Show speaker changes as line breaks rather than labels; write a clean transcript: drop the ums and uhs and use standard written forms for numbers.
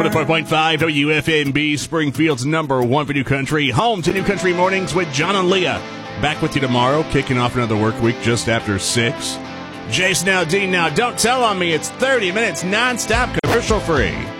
4.5 WFMB, Springfield's number one for New Country. Home to New Country Mornings with John and Leah. Back with you tomorrow, kicking off another work week just after 6. Jason Aldean now. Don't tell on me. It's 30 minutes nonstop commercial free.